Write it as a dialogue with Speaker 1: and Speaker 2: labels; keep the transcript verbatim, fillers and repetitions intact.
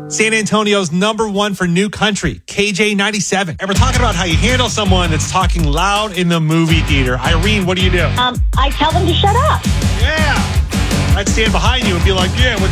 Speaker 1: San Antonio's number one for new country, K J ninety-seven. And we're talking about how you handle someone that's talking loud in the movie theater. Irene, what do you do?
Speaker 2: Um, I tell them to shut up.
Speaker 1: Yeah. I'd stand behind you and be like, yeah, what